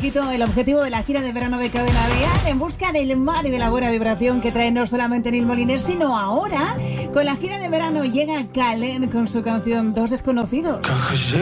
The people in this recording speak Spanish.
poquito el objetivo de la gira de verano de Cadena Dial, en busca del mar y de la buena vibración que trae no solamente Neil Moliner, sino ahora con la gira de verano llega Kallen con su canción Dos Desconocidos.